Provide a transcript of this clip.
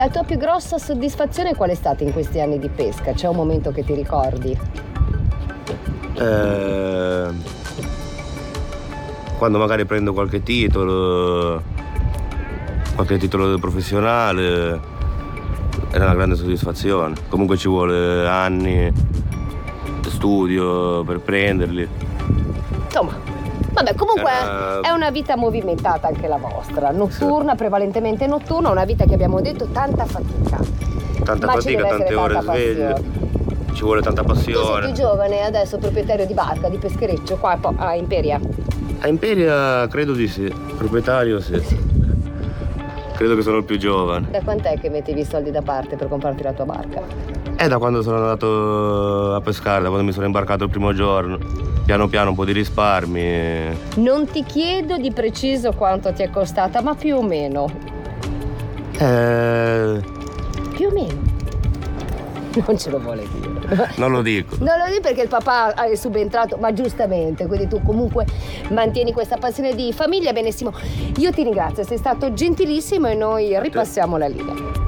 La tua più grossa soddisfazione qual è stata in questi anni di pesca? C'è un momento che ti ricordi? Quando magari prendo qualche titolo professionale, è una grande soddisfazione. Comunque ci vuole anni di studio per prenderli. Insomma, vabbè, comunque è una vita movimentata anche la vostra, notturna, prevalentemente notturna, una vita che abbiamo detto tanta fatica. Tanta Ma fatica, tante ore sveglie, ci vuole tanta Tu sei passione. più giovane adesso, proprietario di barca, di peschereccio, qua a Imperia. A Imperia credo di sì, proprietario sì. Credo che sono il più giovane. Da quant'è che mettevi i soldi da parte per comprarti la tua barca? È da quando sono andato a pescare, da quando mi sono imbarcato il primo giorno. Piano piano un po' di risparmi. Non ti chiedo di preciso quanto ti è costata, ma più o meno. Più o meno. Non ce lo vuole dire. Non lo dico. Non lo dico perché il papà è subentrato, ma giustamente, quindi tu comunque mantieni questa passione di famiglia, benissimo. Io ti ringrazio, sei stato gentilissimo e noi ripassiamo la linea.